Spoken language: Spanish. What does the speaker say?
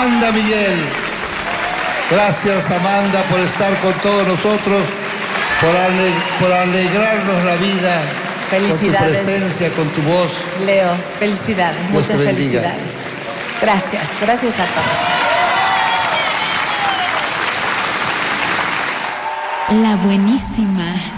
Amanda Miguel. Gracias, Amanda, por estar con todos nosotros, por alegrarnos la vida. Felicidades. Con tu presencia, con tu voz. Leo, felicidades, Dios muchas te bendiga. felicidades. Gracias, gracias a todos. La buenísima.